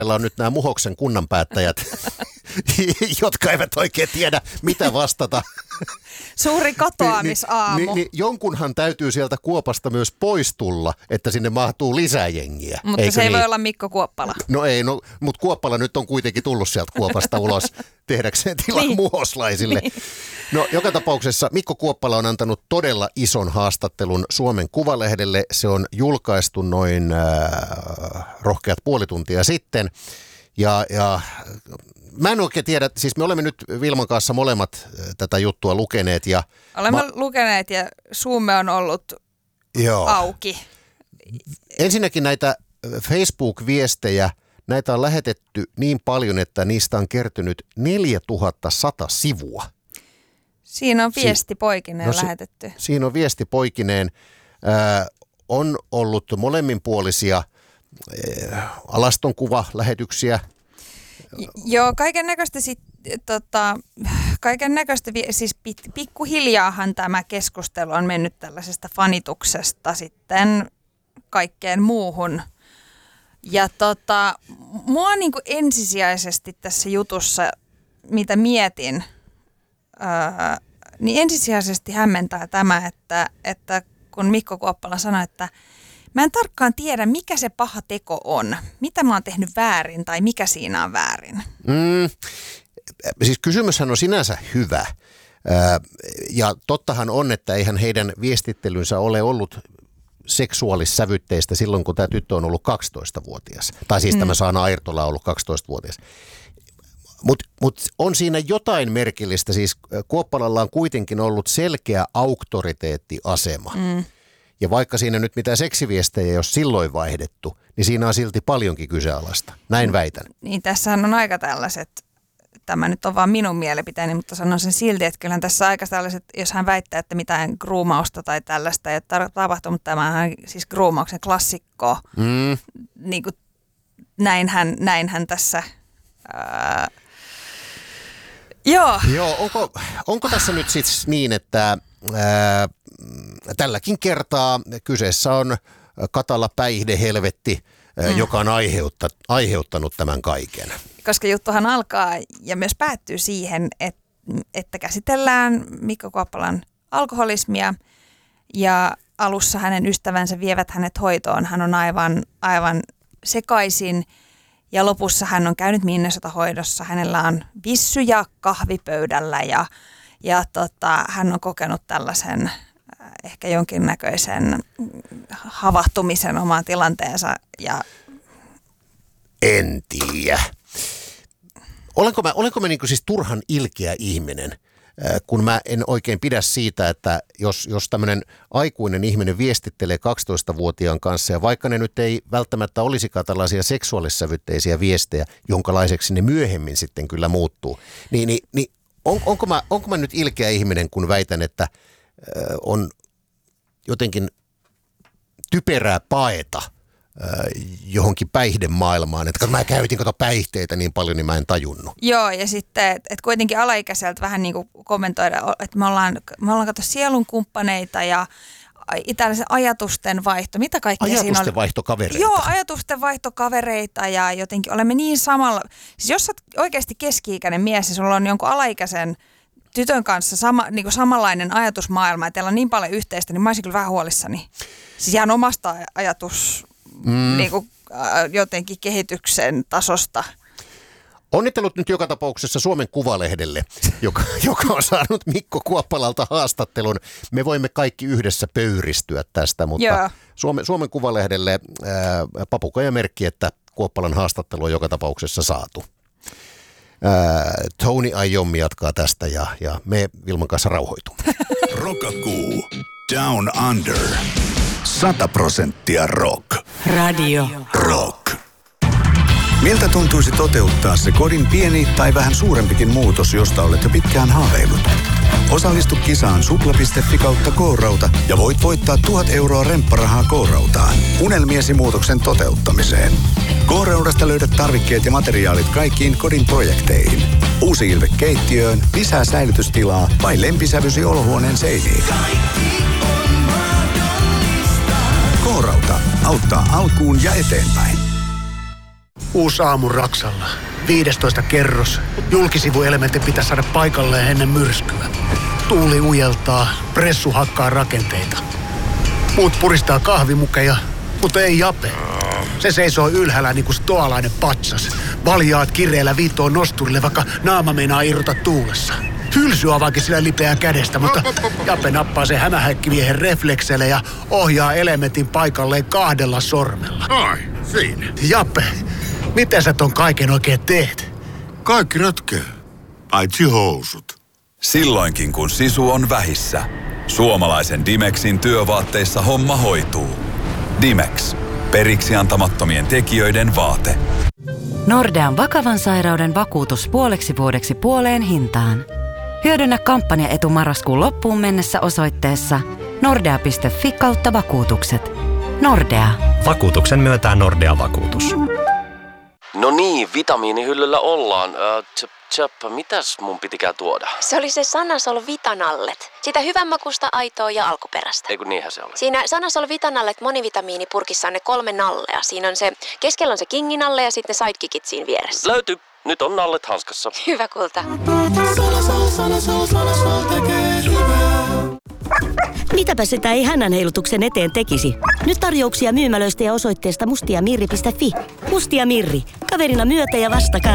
Meillä on nyt nämä Muhoksen kunnanpäättäjät, jotka eivät oikein tiedä, mitä vastata. Suuri katoamisaamu. Jonkunhan täytyy sieltä Kuopasta myös pois tulla, että sinne mahtuu lisää jengiä. Mutta eikö se ei niin? voi olla Mikko Kuoppala. No ei, mutta Kuoppala nyt on kuitenkin tullut sieltä Kuopasta ulos tehdäkseen tilaa Niin. muhoslaisille. Niin. No joka tapauksessa Mikko Kuoppala on antanut todella ison haastattelun Suomen Kuvalehdelle. Se on julkaistu noin rohkeat puoli tuntia sitten. Ja mä en oikein tiedä, siis me olemme nyt Vilman kanssa molemmat tätä juttua lukeneet. Olemme lukeneet ja suumme on ollut auki. Ensinnäkin näitä Facebook-viestejä, näitä on lähetetty niin paljon, että niistä on kertynyt 4100 sivua. Siinä on viesti poikineen lähetetty. Siinä on viesti poikineen. On ollut molemminpuolisia alastonkuva-lähetyksiä. Joo, kaiken näköistä, siis pikkuhiljaahan tämä keskustelu on mennyt tällaisesta fanituksesta sitten kaikkeen muuhun. Ja mua niin kuin ensisijaisesti tässä jutussa, mitä mietin, niin ensisijaisesti hämmentää tämä, että kun Mikko Kuoppala sanoi, että mä en tarkkaan tiedä, mikä se paha teko on. Mitä mä oon tehnyt väärin tai mikä siinä on väärin? Siis kysymyshän on sinänsä hyvä. Ja tottahan on, että eihän heidän viestittelynsä ole ollut seksuaalissävytteistä silloin, kun tämä tyttö on ollut 12-vuotias. Tai siis tämä Saana Airtola on ollut 12-vuotias. Mutta on siinä jotain merkillistä. Siis Kuoppalalla on kuitenkin ollut selkeä auktoriteettiasema. Ja vaikka siinä nyt mitään seksiviestejä ei ole silloin vaihdettu, niin siinä on silti paljonkin kyseenalaista. Näin väitän. Niin tässähän on aika tällaiset, tämä nyt on vaan minun mielipiteeni, mutta sanon sen silti, että kyllähän tässä aika tällaiset, jos hän väittää, että mitään groomausta tai tällaista ei ole tapahtunut, mutta tämähän on siis groomauksen klassikko. Niin kuin näinhän tässä... Joo, onko tässä nyt siis niin, että tälläkin kertaa kyseessä on katala päihdehelvetti, joka on aiheuttanut tämän kaiken? Koska juttuhan alkaa ja myös päättyy siihen, että käsitellään Mikko Kuoppalan alkoholismia ja alussa hänen ystävänsä vievät hänet hoitoon. Hän on aivan sekaisin. Ja lopussa hän on käynyt Minnesota-hoidossa. Hänellä on vissyjä kahvipöydällä ja hän on kokenut tällaisen ehkä jonkinnäköisen havahtumisen omaan tilanteensa. En tiedä. Olenko mä niin kuin siis turhan ilkeä ihminen, kun mä en oikein pidä siitä, että jos tämmöinen aikuinen ihminen viestittelee 12-vuotiaan kanssa, ja vaikka ne nyt ei välttämättä olisikaan tällaisia seksuaalissävytteisiä viestejä, jonkalaiseksi ne myöhemmin sitten kyllä muuttuu, niin onko mä nyt ilkeä ihminen, kun väitän, että on jotenkin typerää paeta johonkin päihdemaailmaan, että mä käytin päihteitä niin paljon, niin mä en tajunnut. Joo, ja sitten, että kuitenkin alaikäiseltä vähän niin kuin kommentoida, että me ollaan kato sielunkumppaneita ja tällaisen ajatusten vaihto. Mitä kaikkea siinä on? Ajatusten vaihtokavereita. Joo, ajatusten vaihtokavereita ja jotenkin olemme niin samalla. Siis jos sä oot oikeasti keski-ikäinen mies ja sulla on jonkun alaikäisen tytön kanssa niin kuin samanlainen ajatusmaailma, että teillä on niin paljon yhteistä, niin mä olisin kyllä vähän huolissani. Siis ihan omasta niin kuin, jotenkin kehityksen tasosta. Onnittelut nyt joka tapauksessa Suomen Kuvalehdelle, joka on saanut Mikko Kuoppalalta haastattelun. Me voimme kaikki yhdessä pöyristyä tästä, mutta Suomen Kuvalehdelle papukajamerkki, että Kuoppalan haastattelu on joka tapauksessa saatu. Tony Iommi jatkaa tästä ja me Vilman kanssa rauhoitumme. Rokakuu. Down Under. 100% rock. Radio Rock. Miltä tuntuisi toteuttaa se kodin pieni tai vähän suurempikin muutos, josta olet jo pitkään haaveillut? Osallistu kisaan supla.fi/K-rauta ja voit voittaa 1000 € rempparahaa K-rautaan unelmiesi muutoksen toteuttamiseen. K-raudasta löydät tarvikkeet ja materiaalit kaikkiin kodin projekteihin. Uusi ilme keittiöön, lisää säilytystilaa vai lempisävysi olohuoneen seiniin. K-rauta auttaa alkuun ja eteenpäin. Uusi aamu Raksalla. 15 kerros. Julkisivuelementin pitäisi saada paikalleen ennen myrskyä. Tuuli ujeltaa, pressu hakkaa rakenteita. Muut puristaa kahvimukeja, mutta ei Jape. Se seisoo ylhäällä niin kuin stoalainen patsas. Valjaat kireellä viittoon nosturille, vaikka naama meinaa irrota tuulessa. Hylsy avaakin sillä lipeää kädestä, mutta Jape nappaa sen hämähäkkimiehen reflekseille ja ohjaa elementin paikalleen 2 sormella. Ai, siinä. Jape, miten sä ton kaiken oikein teet? Kaikki ratkeaa, paitsi housut. Silloinkin kun sisu on vähissä, suomalaisen Dimexin työvaatteissa homma hoituu. Dimex. Periksi antamattomien tekijöiden vaate. Nordean vakavan sairauden vakuutus puoleksi vuodeksi puoleen hintaan. Hyödynnä kampanjaetu marraskuun loppuun mennessä osoitteessa nordea.fi/vakuutukset. Nordea. Vakuutuksen myöntää Nordea Vakuutus. No niin, vitamiinihyllyllä ollaan. Mitäs mun pitikään tuoda? Se oli se Sanasol Vitanallet. Sitä hyvänmakuista, aitoa ja alkuperäistä. Eiku niinhän se oli. Siinä Sanasol Vitanallet monivitamiinipurkissa on ne 3 nallea. Siinä on se, keskellä on se kinginalle ja sitten sidekickit siinä vieressä. Löytyy. Nyt on nallet hanskassa. Hyvä kulta. Mitäpä sitä ei hännän heilutuksen eteen tekisi? Nyt tarjouksia myymälöistä ja osoitteesta mustiamirri.fi. Mustia Mirri. Kaverina myötä ja vastakkain.